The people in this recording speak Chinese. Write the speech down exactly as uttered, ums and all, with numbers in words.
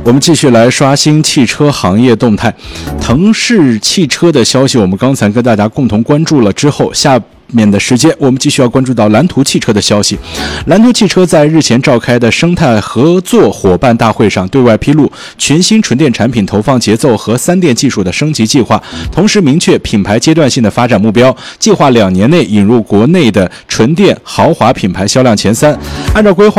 我们继续来刷新汽车行业动态。腾势汽车的消息，我们刚才跟大家共同关注了之后，下面的时间我们继续要关注到蓝图汽车的消息。蓝图汽车在日前召开的生态合作伙伴大会上，对外披露全新纯电产品投放节奏和三电技术的升级计划，同时明确品牌阶段性的发展目标，计划两年内引入国内的纯电豪华品牌销量前三。按照规划，